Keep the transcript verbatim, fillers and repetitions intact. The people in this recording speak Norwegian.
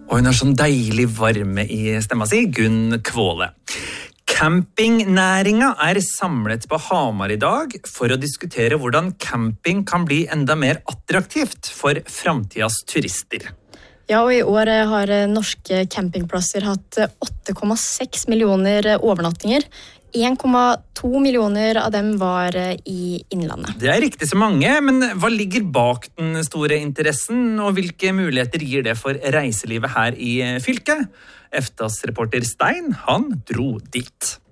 Og hun har sånn deilig varme i stemma si, Gunn Kvåle. Campingnæringa er samlet på Hamar i dag for å diskutere hvordan camping kan bli enda mer attraktivt for framtidas turister. Ja, og i år har norske campingplasser hatt åtte komma seks millioner overnattinger. en komma to millioner av dem var i innlandet. Det er riktig så mange, men hva ligger bak den store interessen, og hvilke muligheter gir det for reiselivet her i fylket? EFTAs reporter Stein, han dro dit.